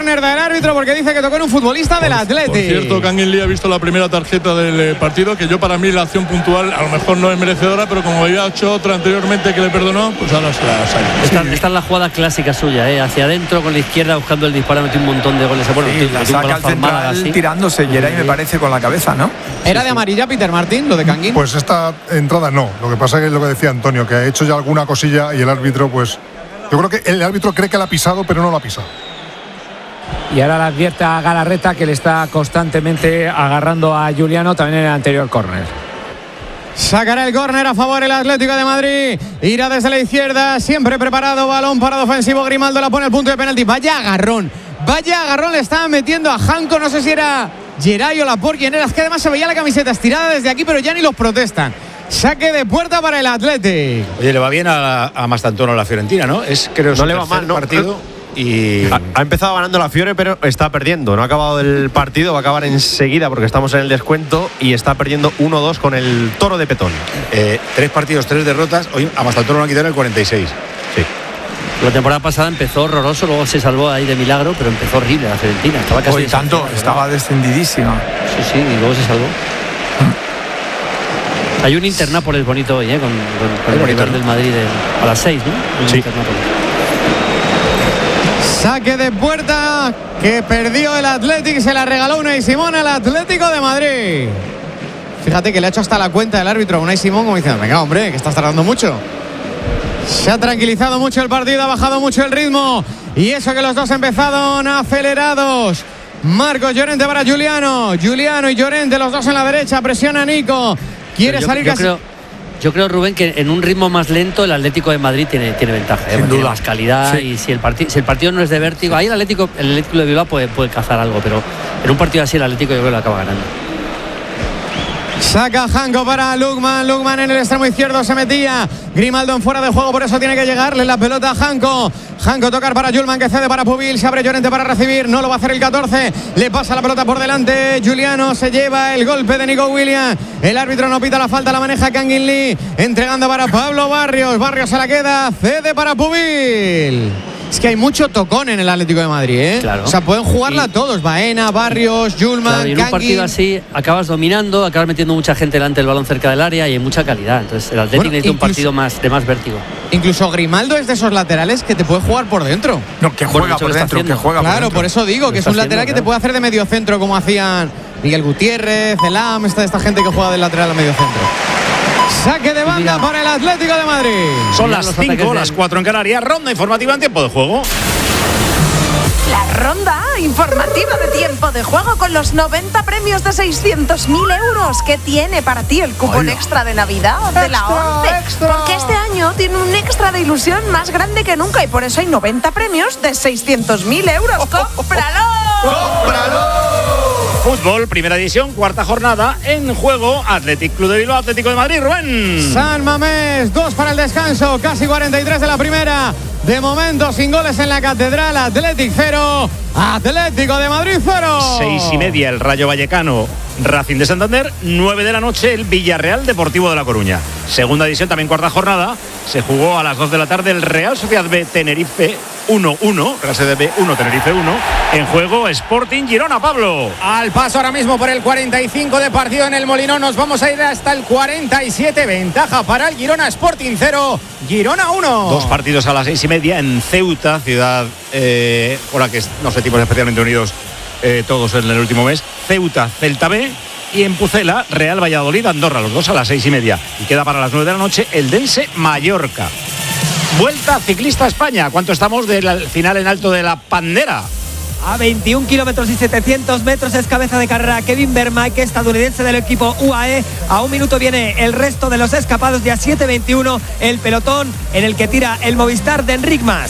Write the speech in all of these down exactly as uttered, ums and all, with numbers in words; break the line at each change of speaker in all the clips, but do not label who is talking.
córner del árbitro porque dice que tocó en un futbolista del Athletic.
Por cierto, Kangin Lee ha visto la primera tarjeta del partido, que yo para mí la acción puntual a lo mejor no es merecedora, pero como había hecho otra anteriormente que le perdonó, pues ahora se la saca.
Esta, sí. esta es la jugada clásica suya, ¿eh? Hacia adentro con la izquierda buscando el disparo, metió un montón de goles. Bueno,
sí, la saca al central tirándose Geray, me parece, con la cabeza, ¿no?
¿Era de amarilla, Peter Martín, lo de Kangin?
Pues esta entrada no. Lo que pasa es que es lo que decía Antonio, que ha hecho ya alguna cosilla y el árbitro, pues yo creo que el árbitro cree que la ha pisado, pero no la ha pisado.
Y ahora le advierte a Galarreta que le está constantemente agarrando a Juliano también en el anterior córner.
Sacará el córner a favor el Atlético de Madrid. Irá desde la izquierda, siempre preparado, balón parado ofensivo. Grimaldo la pone al punto de penalti. Vaya agarrón, vaya agarrón le estaba metiendo a Janko. No sé si era Geray o Laporte quien era. Es que además se veía la camiseta estirada desde aquí, pero ya ni los protestan. Saque de puerta para el Athletic.
Oye, le va bien a, a Mastantuono la Fiorentina, ¿no? Es creo
no le va mal, no.
partido y
ha, ha empezado ganando la Fiore, pero está perdiendo. No ha acabado el partido, va a acabar enseguida porque estamos en el descuento y está perdiendo uno dos con el Toro de Petón.
Eh, tres partidos, tres derrotas. Hoy a Mastantuono lo han quitado en el cuarenta y seis.
Sí.
La temporada pasada empezó horroroso, luego se salvó ahí de milagro, pero empezó horrible la Fiorentina. Estaba casi
Hoy tanto, estaba descendidísima.
Sí, sí, y luego se salvó. Hay un Internápolis bonito hoy, ¿eh? Con, con, con el bonito del Madrid de, a las seis, ¿no? Un
sí.
Saque de puerta que perdió el Athletic, se la regaló Unai Simón al Atlético de Madrid. Fíjate que le ha hecho hasta la cuenta el árbitro a Unai Simón como diciendo, venga hombre, que estás tardando mucho. Se ha tranquilizado mucho el partido, ha bajado mucho el ritmo. Y eso que los dos empezaron acelerados. Marcos Llorente para Juliano. Juliano y Llorente, los dos en la derecha, presiona a Nico. Quiere
yo,
salir
yo
casi.
Creo, yo creo, Rubén, que en un ritmo más lento el Atlético de Madrid tiene, tiene ventaja. ¿eh? Tiene más calidad. Sí. Y si el, partido, si el partido no es de vértigo, ahí el Atlético, el Atlético de Bilbao puede, puede cazar algo, pero en un partido así el Atlético yo creo que lo acaba ganando.
Saca Janko para Lukman. Lukman en el extremo izquierdo se metía. Grimaldo en fuera de juego, por eso tiene que llegarle la pelota a Janko. Janko tocar para Julman, que cede para Pubil. Se abre Llorente para recibir. No lo va a hacer el catorce. Le pasa la pelota por delante. Juliano se lleva el golpe de Nico Williams. El árbitro no pita la falta, la maneja Kangin Lee. Entregando para Pablo Barrios. Barrios se la queda. Cede para Pubil. Es que hay mucho tocón en el Atlético de Madrid, ¿eh?
Claro.
O sea, pueden jugarla
y,
todos. Baena, Barrios, Julman,
claro, y en un partido así acabas dominando, acabas metiendo mucha gente delante del balón cerca del área y hay mucha calidad. Entonces el Atlético bueno, necesita un partido más de más vértigo.
Incluso Grimaldo es de esos laterales que te puede jugar por dentro.
No, que juega por dentro, que juega
Claro,
por dentro.
por eso digo que es un lateral haciendo, que te puede hacer de medio centro como hacían Miguel Gutiérrez, Elam, esta, esta gente que juega del lateral a medio centro. Saque de banda para el Atlético de Madrid.
Son las cinco, las cuatro en Canarias. Ronda informativa en tiempo de juego.
La ronda informativa de tiempo de juego con los noventa premios de seiscientos mil euros que tiene para ti el cupón Hola. extra de Navidad de extra, la ONCE. Extra. Porque este año tiene un extra de ilusión más grande que nunca y por eso hay noventa premios de seiscientos mil euros. ¡Cómpralo!
¡Cómpralo! Fútbol, primera división, cuarta jornada en juego. Athletic Club de Bilbao, Atlético de Madrid, Rubén.
San Mamés, dos para el descanso, casi cuarenta y tres de la primera. De momento sin goles en la Catedral. Athletic cero, Atlético de Madrid cero.
Seis y media el Rayo Vallecano, Racing de Santander. Nueve de la noche el Villarreal Deportivo de La Coruña. Segunda división, también cuarta jornada. Se jugó a las dos de la tarde el Real Sociedad B Tenerife uno uno, Real Sociedad B uno, Tenerife uno. En juego Sporting Girona, Pablo.
Al paso ahora mismo por el cuarenta y cinco de partido en el Molinón. Nos vamos a ir hasta el cuarenta y siete. Ventaja para el Girona, Sporting cero, Girona uno.
Dos partidos a las seis y media en Ceuta, ciudad eh, con la que nos sentimos especialmente unidos eh, todos en el último mes. Ceuta, Celta B. Y en Pucela, Real Valladolid, Andorra, los dos a las seis y media. Y queda para las nueve de la noche el Dense Mallorca. Vuelta ciclista a España. ¿Cuánto estamos del final en alto de la Pandera?
A veintiún kilómetros y setecientos metros es cabeza de carrera Kevin Vermaeke, estadounidense del equipo U A E. A un minuto viene el resto de los escapados y a siete veintiuno el pelotón en el que tira el Movistar de Enric Mas.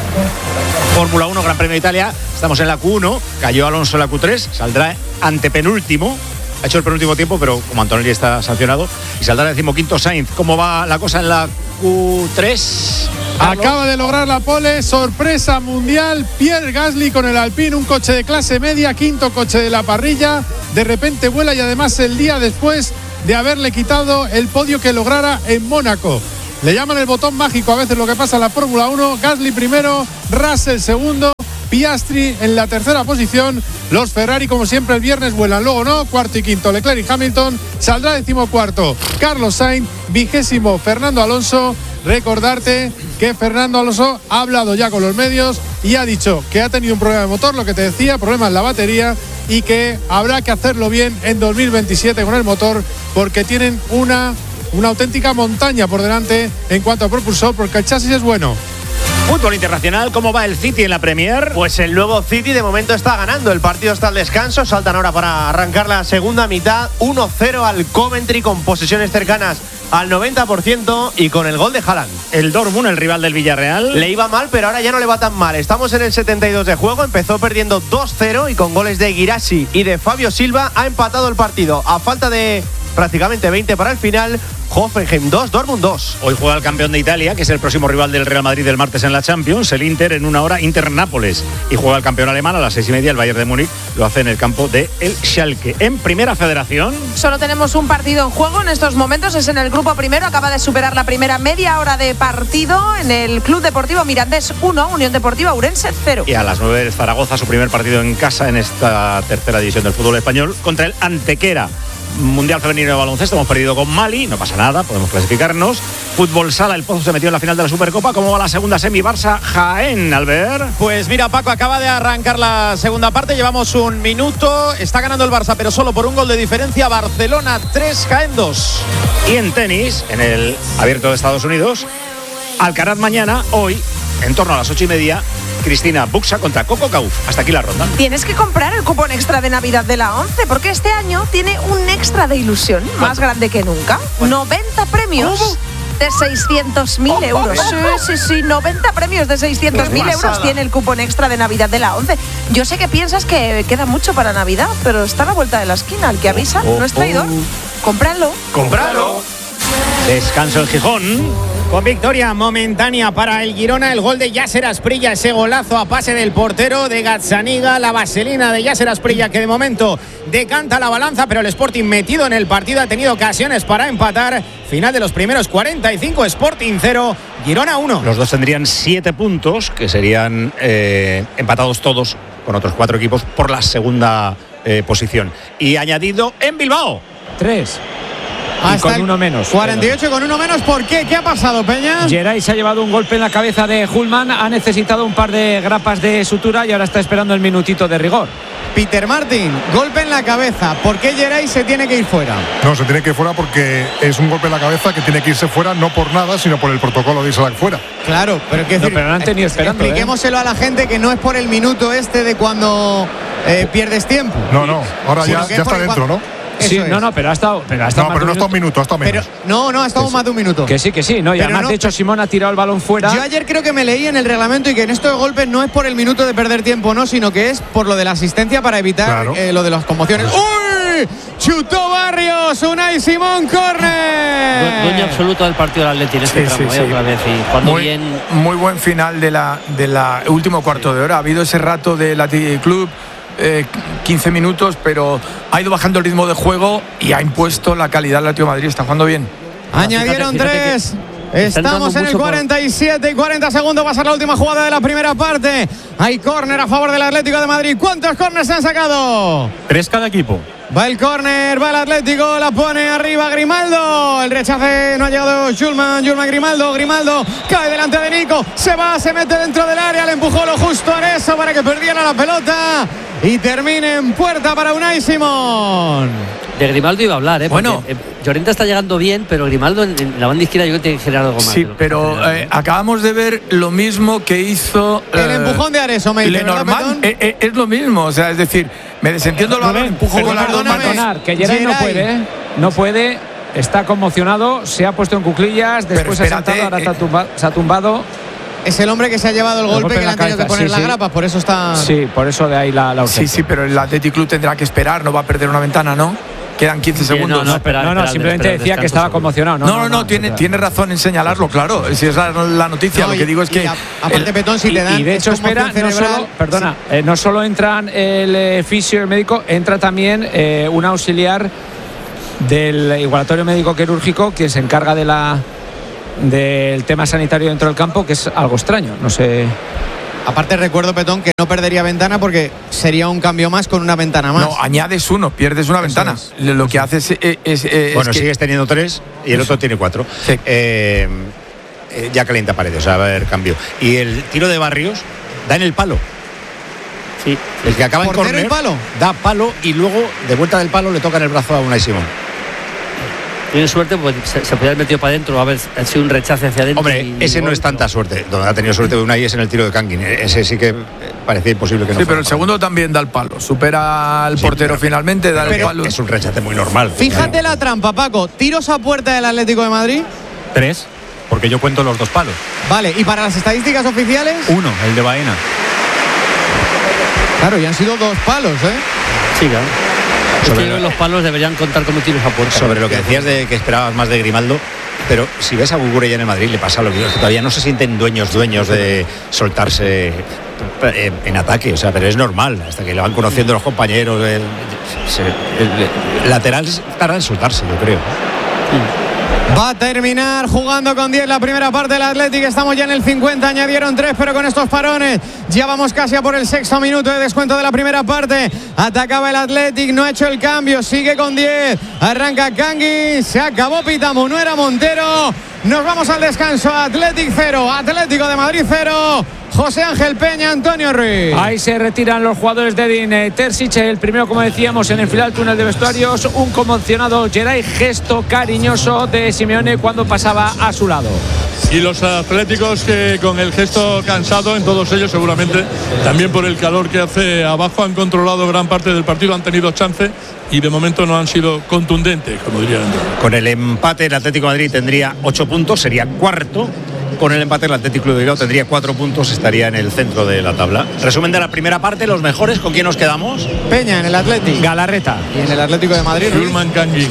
Fórmula uno, Gran Premio de Italia. Estamos en la Q uno. Cayó Alonso en la Q tres. Saldrá antepenúltimo. Ha hecho el penúltimo tiempo, pero como Antonelli está sancionado. Y saldrá el decimoquinto Sainz. ¿Cómo va la cosa en la Q tres?
Acaba de lograr la pole, sorpresa mundial, Pierre Gasly con el Alpine, un coche de clase media, quinto coche de la parrilla, de repente vuela y además el día después de haberle quitado el podio que lograra en Mónaco. Le llaman el botón mágico a veces lo que pasa en la Fórmula uno, Gasly primero, Russell segundo, Piastri en la tercera posición. Los Ferrari, como siempre, el viernes vuelan, luego no. Cuarto y quinto Leclerc y Hamilton. Saldrá decimocuarto Carlos Sainz, vigésimo Fernando Alonso. Recordarte que Fernando Alonso ha hablado ya con los medios y ha dicho que ha tenido un problema de motor, lo que te decía, problema en la batería, y que habrá que hacerlo bien en dos mil veintisiete con el motor, porque tienen una, una auténtica montaña por delante en cuanto a propulsor, porque el chasis es bueno.
Fútbol internacional, ¿cómo va el City en la Premier?
Pues el nuevo City de momento está ganando. El partido está al descanso. Saltan ahora para arrancar la segunda mitad. uno cero al Coventry con posesiones cercanas al noventa por ciento y con el gol de Haaland.
El Dortmund, el rival del Villarreal.
Le iba mal, pero ahora ya no le va tan mal. Estamos en el setenta y dos de juego. Empezó perdiendo dos cero y con goles de Guirassy y de Fabio Silva ha empatado el partido. A falta de prácticamente veinte para el final. Hoffenheim dos, Dortmund dos.
Hoy juega el campeón de Italia, que es el próximo rival del Real Madrid el martes en la Champions, el Inter en una hora, Inter-Nápoles. Y juega el campeón alemán a las seis y media, el Bayern de Múnich, lo hace en el campo de el Schalke. En Primera Federación.
Solo tenemos un partido en juego en estos momentos, es en el grupo primero, acaba de superar la primera media hora de partido en el Club Deportivo Mirandés uno, Unión Deportiva Ourense cero.
Y a las nueve Zaragoza, su primer partido en casa en esta tercera división del fútbol español, contra el Antequera. Mundial Femenino de Baloncesto, hemos perdido con Mali, no pasa nada, podemos clasificarnos. Fútbol Sala, el Pozo se metió en la final de la Supercopa. ¿Cómo va la segunda semi? Barça Jaén, Albert.
Pues mira, Paco, acaba de arrancar la segunda parte, llevamos un minuto, está ganando el Barça, pero solo por un gol de diferencia. Barcelona tres, Jaén dos.
Y en tenis, en el Abierto de Estados Unidos, Alcaraz mañana, hoy, en torno a las ocho y media, Cristina Buxa contra Coco Gauff. Hasta aquí la ronda.
Tienes que comprar el cupón extra de Navidad de la ONCE, porque este año tiene un extra de ilusión más grande que nunca. noventa premios. ¿Cómo? De seiscientos mil euros. Sí, sí, sí, noventa premios de seiscientos mil euros tiene el cupón extra de Navidad de la ONCE. Yo sé que piensas que queda mucho para Navidad, pero está a la vuelta de la esquina. El que avisa
oh, oh,
no es traidor.
Oh.
Cómpralo.
Cómpralo. Descanso el Gijón.
Con victoria momentánea para el Girona, el gol de Yasser Asprilla, ese golazo a pase del portero de Gazzaniga, la vaselina de Yasser Asprilla que de momento decanta la balanza, pero el Sporting metido en el partido ha tenido ocasiones para empatar. Final de los primeros cuarenta y cinco, Sporting cero, Girona uno.
Los dos tendrían siete puntos, que serían eh, empatados todos con otros cuatro equipos por la segunda eh, posición. Y añadido en Bilbao.
Tres. Y con uno menos.
cuarenta y ocho con uno menos. ¿Por qué? ¿Qué ha pasado, Peña?
Geray se ha llevado un golpe en la cabeza de Hulman, ha necesitado un par de grapas de sutura y ahora está esperando el minutito de rigor.
Peter Martin, golpe en la cabeza. ¿Por qué Geray se tiene que ir fuera?
No, se tiene que ir fuera porque es un golpe en la cabeza que tiene que irse fuera, no por nada, sino por el protocolo de irse fuera.
Claro, pero que
no, pero no han tenido esperando.
Expliquémoselo
¿eh?
a la gente que no es por el minuto este de cuando eh, pierdes tiempo.
No, no, ahora ya, ya está dentro, ¿no?
Sí, no, no, pero ha estado. Pero ha estado
no, pero no está un minuto, ha estado menos.
Pero, no, no, ha estado más de un minuto.
Que sí, que sí, no, y además, no, de hecho, Simón ha tirado el balón fuera.
Yo ayer creo que me leí en el reglamento y que en estos golpes no es por el minuto de perder tiempo, no, sino que es por lo de la asistencia para evitar claro. eh, lo de las conmociones. ¡Uy! Chutó Barrios, Unai Simón, córner.
Dueño absoluto del partido del Atleti en este
sí,
tramo,
sí,
eh,
sí.
otra vez. Y cuando
muy,
bien...
muy buen final de la, de la último cuarto de hora. Ha habido ese rato del Athletic Club. Eh, quince minutos, pero ha ido bajando el ritmo de juego y ha impuesto la calidad del Atlético de Madrid. Está jugando bien.
Añadieron fíjate, fíjate tres. Estamos en el cuarenta y siete y cuarenta segundos. Va a ser la última jugada de la primera parte. Hay córner a favor del Atlético de Madrid. ¿Cuántos córners se han sacado?
Tres cada equipo.
Va el córner, va el Atlético, la pone arriba Grimaldo. El rechace no ha llegado Julman, Julman Grimaldo, Grimaldo cae delante de Nico, se va, se mete dentro del área, le empujó lo justo a Areso para que perdiera la pelota y termine en puerta para Unai Simón.
De Grimaldo iba a hablar, ¿eh?
Bueno,
Porque, eh, Llorente está llegando bien, pero Grimaldo en, en la banda izquierda yo creo que tiene que generar algo más.
Sí, pero eh, acabamos de ver lo mismo que hizo
el eh, empujón de Areso, me dice,
Lenormand. Eh, eh, es lo mismo, o sea, es decir, me desentiendo lo
que
empujo con las dos manos.
Que Geray no puede, ¿eh? no puede, está conmocionado, se ha puesto en cuclillas, después espérate, ha saltado, ahora eh, tumba, se ha tumbado.
Es el hombre que se ha llevado el, el golpe, golpe que le han tenido que poner sí, la
sí.
grapa, por eso está.
Sí, por eso de ahí la, la urgencia.
Sí, sí, pero el Athletic Club tendrá que esperar, no va a perder una ventana, ¿no? Quedan quince sí, segundos.
No, no, espera, no, no espera, simplemente espera, decía que estaba seguro. conmocionado. No,
no, no, no, no tiene, tiene razón en señalarlo, claro. Si es la, la noticia,
no,
lo que digo es que.
Y a, aparte, Petón, si
y,
te dan.
Y de hecho, espera, no solo, perdona, sí. eh, no solo entran el eh, fisio y el médico, entra también eh, un auxiliar del igualatorio médico quirúrgico que se encarga de la del tema sanitario dentro del campo, que es algo extraño. No sé.
Aparte recuerdo, Petón, que no perdería ventana porque sería un cambio más con una ventana más.
No, añades uno, pierdes una
Eso
ventana.
es.
Lo que haces es, es, es
bueno,
que
sigues teniendo tres y el otro tiene cuatro.
Sí.
Eh, eh, ya calienta paredes, o sea, va a haber cambio. Y el tiro de Barrios da en el palo.
Sí.
El que acaba en
¿Portero
córner
y palo?
da palo y luego de vuelta del palo le toca en el brazo a Unai Simón.
Tiene suerte, pues se, se podía haber metido para adentro, haber sido un rechace hacia adentro.
Hombre,
y,
ese
y
no es tanta suerte. Donde ha tenido suerte Unai es en el tiro de Kangin. Ese sí que parecía imposible que no
Sí,
fuera
pero el
palo.
segundo también da el palo. Supera al
Sí,
portero
pero-
finalmente, da el
Pero
palo.
es un rechace muy normal.
Fíjate la trampa, Paco. Tiros a puerta del Atlético de Madrid.
Tres, porque yo cuento los dos palos.
Vale, y para las estadísticas oficiales,
Uno, el de Baena.
claro, ya han sido dos palos, ¿eh?
Sí, claro. Es
Sobre
que
lo-
los palos deberían contar como tiros a puerta.
Sobre lo que decías de que esperabas más de Grimaldo, pero si ves a Gugure ya en el Madrid le pasa lo que que todavía no se sienten dueños dueños de soltarse en, en ataque, o sea, pero es normal hasta que le van conociendo los compañeros. El, se- el- el lateral tarda en soltarse, yo creo.
Va a terminar jugando con diez la primera parte del Atlético. Estamos ya en el cincuenta, añadieron tres, pero con estos parones ya vamos casi a por el sexto minuto de descuento de la primera parte. Atacaba el Atlético, no ha hecho el cambio, sigue con diez. Arranca Kangui, se acabó Pitamu, no era Montero. Nos vamos al descanso. Atlético cero, Atlético de Madrid cero. José Ángel Peña, Antonio Ruiz.
Ahí se retiran los jugadores de Edin eh, Terzic, el primero, como decíamos, en enfilar el túnel de vestuarios, un conmocionado Geray, gesto cariñoso de Simeone cuando pasaba a su lado.
Y los atléticos que con el gesto cansado, en todos ellos seguramente, también por el calor que hace abajo, han controlado gran parte del partido, han tenido chance y de momento no han sido contundentes, como dirían.
Con el empate el Atlético de Madrid tendría ocho puntos, sería cuarto. Con el empate el Atlético de Bilbao tendría cuatro puntos, estaría en el centro de la tabla. Resumen de la primera parte, los mejores, ¿con quién nos quedamos?
Peña en el Atlético.
Galarreta.
Y en el Atlético de Madrid, Ruiz.
Julman Kangin.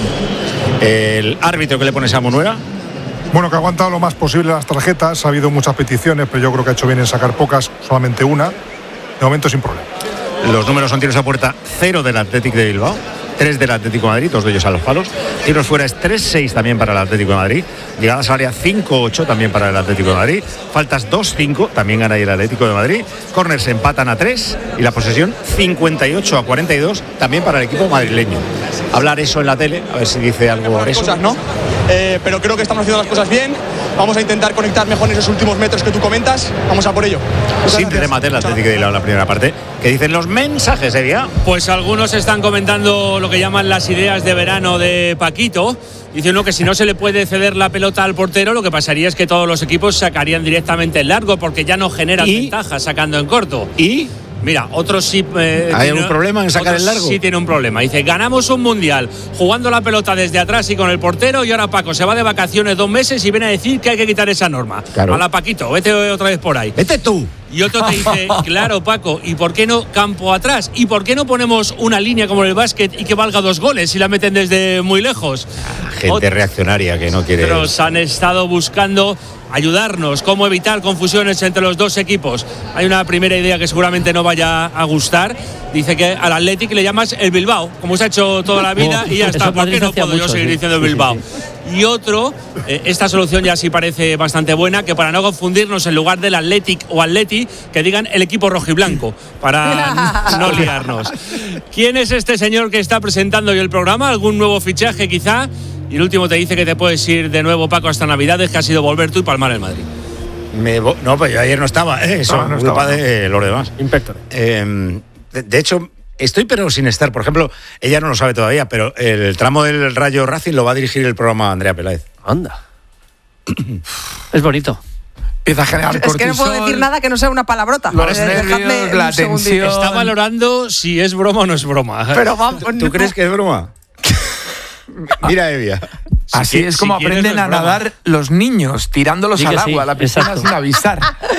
El árbitro que le pones a Monuera.
Bueno, que ha aguantado lo más posible las tarjetas. Ha habido muchas peticiones, pero yo creo que ha hecho bien en sacar pocas, solamente una. De momento sin problema.
Los números son tiros a puerta, cero del Atlético de Bilbao, tres del Atlético de Madrid, dos de ellos a los palos. Tiros fuera es tres seis también para el Atlético de Madrid. Llegadas al área cinco ocho también para el Atlético de Madrid. Faltas dos cinco, también gana ahí el Atlético de Madrid. Corners empatan a tres y la posesión cincuenta y ocho a cuarenta y dos también para el equipo madrileño. Hablar eso en la tele, a ver si dice algo de eso.
Cosas, ¿no? Eh, pero creo que estamos haciendo las cosas bien. Vamos a intentar conectar mejor en esos últimos metros que tú comentas. Vamos a por ello. Muchas
Sin
gracias.
remate el Atlético de Bilbao en la primera parte. ¿Qué dicen los mensajes, Evia?
Pues algunos están comentando lo que llaman las ideas de verano de Paquito. Dice uno que si no se le puede ceder la pelota al portero, lo que pasaría es que todos los equipos sacarían directamente el largo porque ya no generan
¿Y?
ventajas sacando en corto.
¿Y?
Mira, otros sí. Eh,
¿Hay
tiene-
algún problema en sacar
otros
el largo?
Sí, tiene un problema. Dice: ganamos un mundial jugando la pelota desde atrás y con el portero, y ahora Paco se va de vacaciones dos meses y viene a decir que hay que quitar esa norma.
Claro.
A la Paquito, vete otra vez por ahí.
Vete tú.
Y otro te dice: claro, Paco, ¿y por qué no campo atrás? ¿Y por qué no ponemos una línea como en el básquet y que valga dos goles si la meten desde muy lejos?
Gente reaccionaria que no quiere.
Otros han estado buscando ayudarnos, cómo evitar confusiones entre los dos equipos. Hay una primera idea que seguramente no vaya a gustar. Dice que al Athletic le llamas el Bilbao, como se ha hecho toda la vida,
Oh,
y ya
eso
está.
en
¿Por
Madrid
qué no
hacía
puedo yo
mucho,
seguir
sí.
diciendo el
Sí, sí,
Bilbao?
sí.
Y otro, eh, esta solución ya sí parece bastante buena, que para no confundirnos, en lugar del Athletic o Atleti, que digan el equipo rojiblanco, para no liarnos. ¿Quién es este señor que está presentando hoy el programa? ¿Algún nuevo fichaje quizá? Y el último te dice que te puedes ir de nuevo, Paco, hasta Navidades, que ha sido volver tú y palmar el Madrid.
Me vo- no, pues yo ayer no estaba, ¿eh? Eso
No,
es
no
culpa
estaba,
de los demás.
Inspector.
Eh, de, de hecho, estoy pero sin estar. Por ejemplo, ella no lo sabe todavía, pero el tramo del Rayo Racing lo va a dirigir el programa Andrea Peláez.
Anda. Es bonito.
Empieza a generar
Es que no puedo decir nada que no sea una palabrota.
Los
Eh,
nervios,
dejadme
la
un segundito.
tensión.
Está valorando si es broma o no es broma.
Pero vamos,
¿Tú
no.
crees que es broma? Mira, Evia.
Así
Si
es
qui-
como
si quieres,
aprenden
no es
a
broma.
nadar los niños, tirándolos
Di
al
que sí,
agua, a la piscina
exacto.
sin avisar.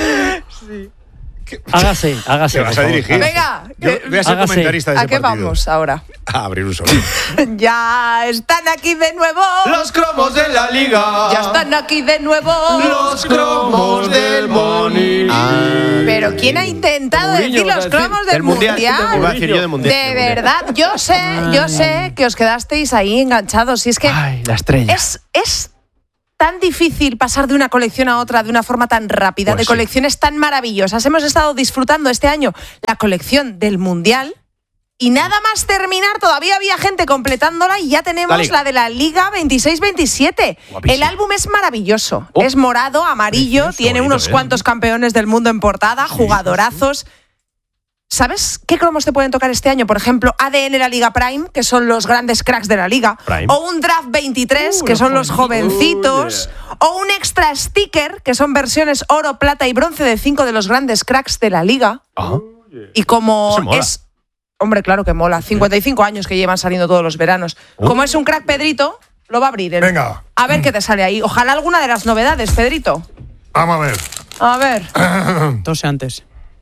Hágase, hágase.
¿Te vas
por
a
favor.
dirigir?
Venga,
Yo
eh,
voy a ser
hágase.
comentarista de
¿a
ese
qué
partido.
vamos ahora?
A abrir un solo.
Ya están aquí de nuevo.
Los cromos de la liga.
Ya están aquí de nuevo.
Los cromos del Boni.
Pero ¿quién ha intentado
Mourinho,
decir
vas a
los
decir.
cromos del
Del mundial.
mundial?
Iba a decir yo de mundial.
De verdad, yo sé, yo sé que os quedasteis ahí enganchados. Y es que
Ay, la estrella.
es, es tan difícil pasar de una colección a otra de una forma tan rápida,
Pues
de
sí.
colecciones tan maravillosas. Hemos estado disfrutando este año la colección del Mundial y nada más terminar, todavía había gente completándola y ya tenemos
La
la,
Liga.
de la Liga veintiséis veintisiete.
Guapísimo.
El álbum es maravilloso,
Oh.
es morado, amarillo,
Precioso,
tiene
bonito,
unos
¿eh?
cuantos campeones del mundo en portada, jugadorazos. ¿Sabes qué cromos te pueden tocar este año? Por ejemplo, A D N la Liga Prime, que son los grandes cracks de la liga.
Prime.
O un Draft veintitrés,
Uh,
que
los
son los
jovencitos.
jovencitos. O un Extra Sticker, que son versiones oro, plata y bronce de cinco de los grandes cracks de la liga.
Ah.
Y como
Eso mola.
es... Hombre, claro que mola. cincuenta y cinco años que llevan saliendo todos los veranos. Como es un crack, Pedrito, lo va a abrir él.
Venga.
A ver qué te sale ahí. Ojalá alguna de las novedades, Pedrito.
Vamos a ver.
A ver.
Tose antes.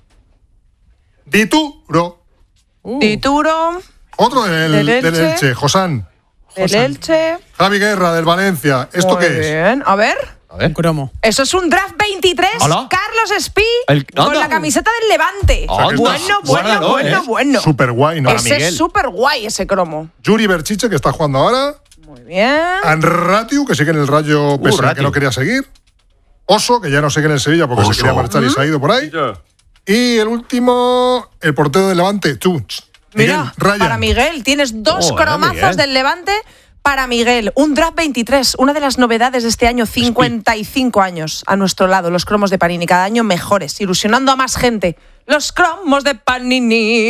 Dituro.
Tituro,
Otro del,
Del
del
Elche.
Elche. Josán.
el Elche.
Javi Guerra, del Valencia. ¿Esto
Muy
qué es?
bien. A ver.
Un cromo.
Eso es un Draft veintitrés,
Hola.
Carlos Espí,
El-
con
anda.
la camiseta del Levante.
O sea, que
bueno,
está-
bueno,
guárdalo,
bueno,
¿eh?
bueno.
Súper guay, ¿no?
Ese
Miguel.
es súper guay, ese cromo.
Yuri Berchiche, que está jugando ahora.
Muy bien.
Anratiu, que sigue en el Rayo, pese a que
Ratiu.
no quería seguir. Oso, que ya no sigue en el Sevilla porque se
Oso.
quería marchar y se ha ido por ahí. Y el último, el portero del Levante, Chuch. Miguel
Mira,
Ryan.
para Miguel, tienes dos
Joder,
cromazos
Miguel.
del Levante para Miguel. Un Draft veintitrés, una de las novedades de este año, cincuenta y cinco años a nuestro lado, los cromos de Panini, cada año mejores, ilusionando a más gente. Los cromos de Panini.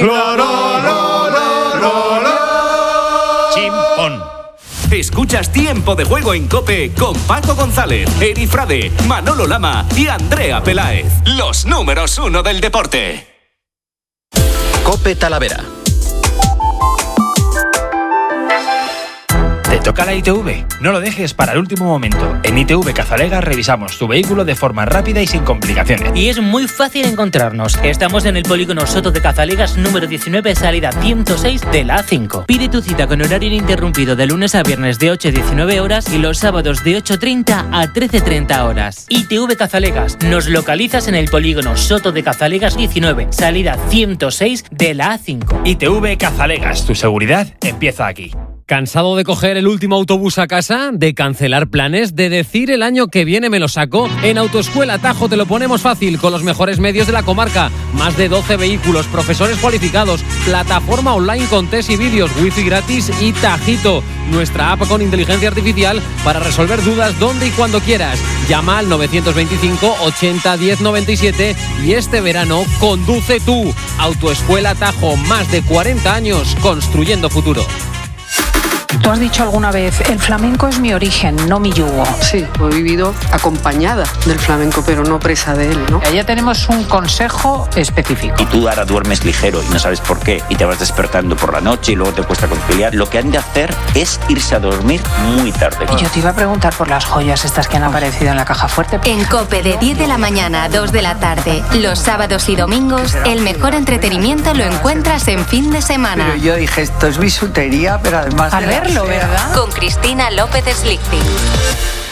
Chimpón.
Escuchas Tiempo de Juego en COPE con Paco González, Eri Frade, Manolo Lama y Andrea Peláez. Los números uno del deporte.
COPE Talavera.
Te toca la I T V. No lo dejes para el último momento. En I T V Cazalega revisamos tu vehículo de forma rápida y sin complicaciones.
Y es muy fácil encontrarnos. Estamos en el polígono Soto de Cazalegas número diecinueve, salida ciento seis de la A cinco. Pide tu cita con horario ininterrumpido de lunes a viernes de ocho a diecinueve horas y los sábados de ocho treinta a trece treinta horas. I T V Cazalegas. Nos localizas en el polígono Soto de Cazalegas diecinueve, salida ciento seis de la A cinco.
I T V Cazalegas. Tu seguridad empieza aquí.
¿Cansado de coger el último autobús a casa? ¿De cancelar planes? ¿De decir el año que viene me lo saco? En Autoescuela Tajo te lo ponemos fácil, con los mejores medios de la comarca. Más de doce vehículos, profesores cualificados, plataforma online con test y vídeos, wifi gratis y Tajito. Nuestra app con inteligencia artificial para resolver dudas donde y cuando quieras. Llama al novecientos veinticinco ochenta diez noventa y siete y este verano conduce tú. Autoescuela Tajo, más de cuarenta años construyendo futuro.
Tú has dicho alguna vez, el flamenco es mi origen, no mi yugo.
Sí, he vivido acompañada del flamenco, pero no presa de él, ¿no?
Ya tenemos un consejo específico.
Y tú ahora duermes ligero y no sabes por qué, y te vas despertando por la noche y luego te cuesta conciliar, lo que han de hacer es irse a dormir muy tarde.
Y yo te iba a preguntar por las joyas estas que han aparecido en la caja fuerte.
En COPE de diez de la mañana a dos de la tarde, los sábados y domingos, el mejor entretenimiento lo encuentras en fin de semana.
Pero yo dije, esto es bisutería, pero además...
Al
de la
verlo,
fea.
¿verdad?
Con Cristina López Slichting.